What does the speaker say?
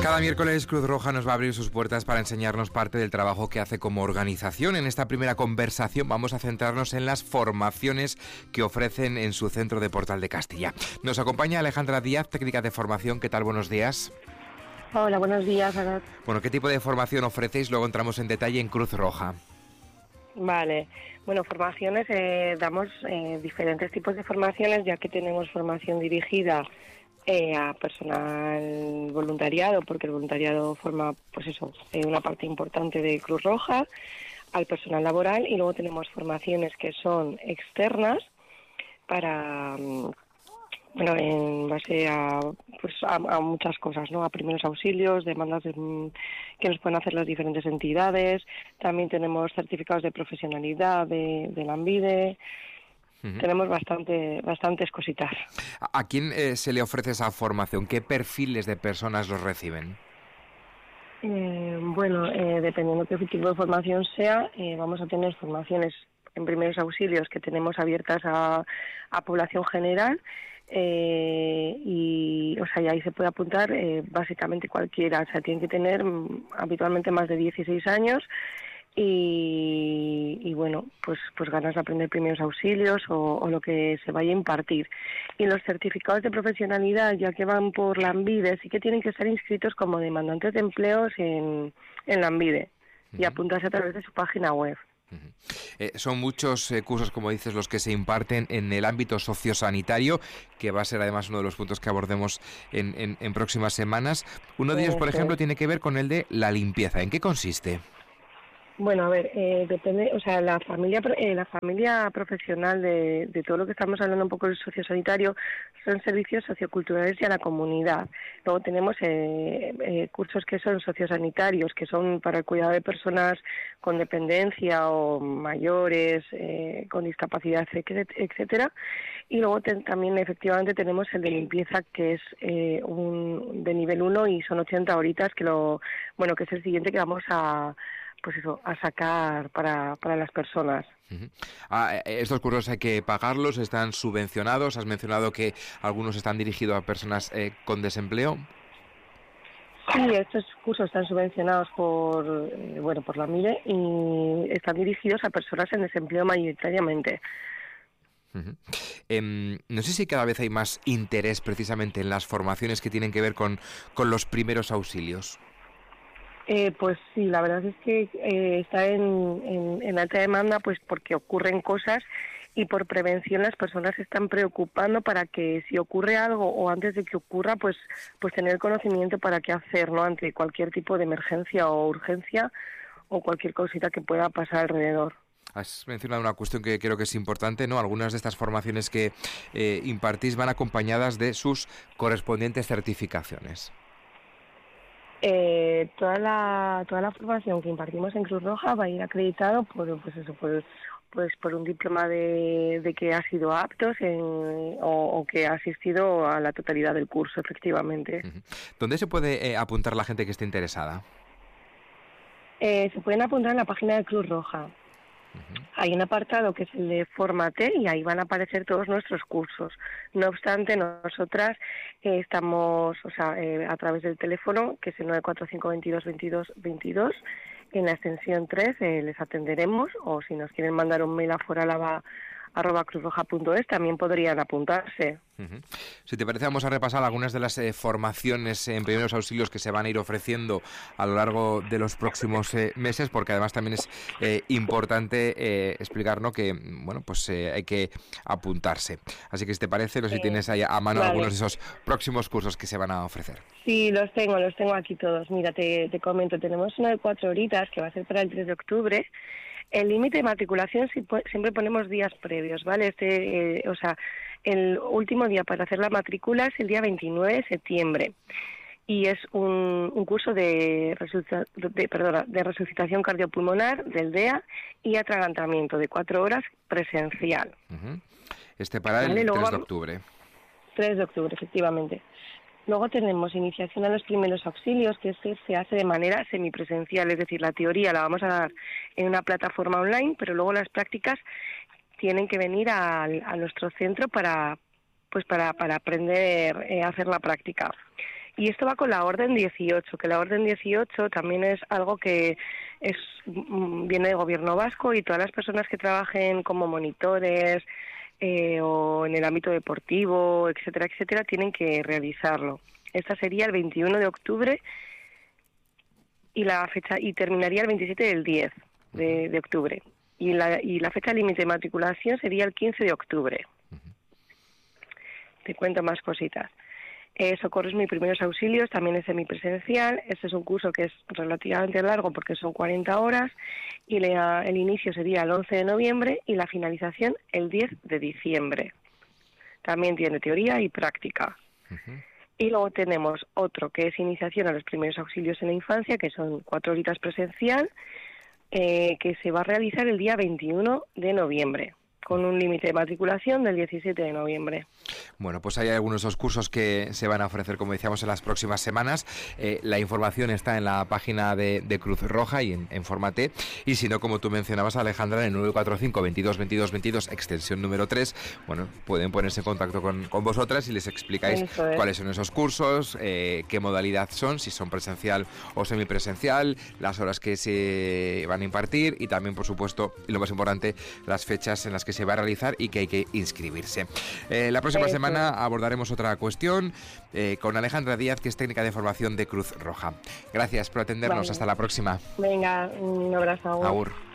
Cada miércoles Cruz Roja nos va a abrir sus puertas para enseñarnos parte del trabajo que hace como organización. En esta primera conversación vamos a centrarnos en las formaciones que ofrecen en su centro de Portal de Castilla. Nos acompaña Alejandra Díaz, técnica de formación. ¿Qué tal? Buenos días. Hola, buenos días, Arat. Bueno, ¿qué tipo de formación ofrecéis? Luego entramos en detalle en Cruz Roja. Vale, bueno, formaciones, damos diferentes tipos de formaciones, ya que tenemos formación dirigida a personal voluntariado, porque el voluntariado forma, pues eso, una parte importante de Cruz Roja, al personal laboral, y luego tenemos formaciones que son externas para, bueno, en base a, pues a muchas cosas, ¿no? A primeros auxilios, demandas que nos pueden hacer las diferentes entidades. También tenemos certificados de profesionalidad de la ANVIDE. Tenemos bastantes cositas. ¿A quién se le ofrece esa formación? ¿Qué perfiles de personas los reciben? Bueno, dependiendo de qué tipo de formación sea, vamos a tener formaciones en primeros auxilios que tenemos abiertas a población general, y ahí se puede apuntar básicamente cualquiera. O sea, tiene que tener habitualmente más de 16 años y bueno, pues ganas de aprender primeros auxilios o lo que se vaya a impartir. Y los certificados de profesionalidad, ya que van por la ANVIDE, sí que tienen que estar inscritos como demandantes de empleos en la ANVIDE y apuntarse a través de su página web. Son muchos cursos, como dices, los que se imparten en el ámbito sociosanitario, que va a ser además uno de los puntos que abordemos en próximas semanas. Uno de ellos, por ejemplo, tiene que ver con el de la limpieza. ¿En qué consiste? Bueno, a ver, depende, o sea, la familia profesional de todo lo que estamos hablando un poco del sociosanitario son servicios socioculturales y a la comunidad. Luego tenemos cursos que son sociosanitarios, que son para el cuidado de personas con dependencia o mayores, con discapacidad, etcétera. Y luego también efectivamente tenemos el de limpieza, que es de nivel 1 y son 80 horitas, que es el siguiente que vamos a sacar para las personas. Estos cursos hay que pagarlos, están subvencionados. Has mencionado que algunos están dirigidos a personas con desempleo. Sí, estos cursos están subvencionados por la ANVIDE y están dirigidos a personas en desempleo mayoritariamente. No sé si cada vez hay más interés precisamente en las formaciones que tienen que ver con los primeros auxilios. Pues sí, la verdad es que está en alta demanda, pues porque ocurren cosas y por prevención las personas se están preocupando para que si ocurre algo o antes de que ocurra, pues tener conocimiento para qué hacer, ¿no? Ante cualquier tipo de emergencia o urgencia o cualquier cosita que pueda pasar alrededor. Has mencionado una cuestión que creo que es importante, ¿no? Algunas de estas formaciones que impartís van acompañadas de sus correspondientes certificaciones. Toda la formación que impartimos en Cruz Roja va a ir acreditado por un diploma de que ha sido apto o que ha asistido a la totalidad del curso, efectivamente. ¿Dónde se puede apuntar la gente que esté interesada? Se pueden apuntar en la página de Cruz Roja. Hay un apartado que es el de Fórmate y ahí van a aparecer todos nuestros cursos. No obstante, nosotras estamos, a través del teléfono, que es el 945 22 22, en la extensión 3 les atenderemos, o si nos quieren mandar un mail a foralaba@cruzroja.es también podrían apuntarse. Si te parece, vamos a repasar algunas de las formaciones en primeros auxilios que se van a ir ofreciendo a lo largo de los próximos meses, porque además también es importante explicar, ¿no?, que hay que apuntarse. Así que si te parece, si tienes ahí a mano algunos de esos próximos cursos que se van a ofrecer. Sí, los tengo aquí todos. Mira, te comento, tenemos uno de 4 horitas que va a ser para el 3 de octubre. El límite de matriculación siempre ponemos días previos, ¿vale? El último día para hacer la matrícula es el día 29 de septiembre y es un curso de resucitación cardiopulmonar del DEA y atragantamiento de 4 horas presencial. Para el 3 de octubre. 3 de octubre, efectivamente. Luego tenemos iniciación a los primeros auxilios, que se hace de manera semipresencial, es decir, la teoría la vamos a dar en una plataforma online, pero luego las prácticas tienen que venir a nuestro centro para aprender a hacer la práctica. Y esto va con la Orden 18, que la Orden 18 también es algo que viene del Gobierno vasco, y todas las personas que trabajen como monitores o en el ámbito deportivo, etcétera, etcétera, tienen que realizarlo. Esta sería el 21 de octubre y terminaría el 27 del 10 de octubre. Y la fecha límite de matriculación sería el 15 de octubre. Te cuento más cositas. Socorros y primeros auxilios también es semipresencial. Este es un curso que es relativamente largo porque son 40 horas y el inicio sería el 11 de noviembre y la finalización el 10 de diciembre. También tiene teoría y práctica. Y luego tenemos otro que es iniciación a los primeros auxilios en la infancia, que son 4 horitas presencial, que se va a realizar el día 21 de noviembre, con un límite de matriculación del 17 de noviembre. Bueno, pues hay algunos de esos cursos que se van a ofrecer, como decíamos, en las próximas semanas. La información está en la página de Cruz Roja y en Fórmate. Y si no, como tú mencionabas, Alejandra, en el 945 22 22 22, extensión número 3, bueno, pueden ponerse en contacto con vosotras y les explicáis cuáles son esos cursos, qué modalidad son, si son presencial o semipresencial, las horas que se van a impartir y también, por supuesto, y lo más importante, las fechas en las que se va a realizar y que hay que inscribirse. La próxima semana abordaremos otra cuestión con Alejandra Díaz, que es técnica de formación de Cruz Roja. Gracias por atendernos. Hasta la próxima. Venga, un abrazo. Agur.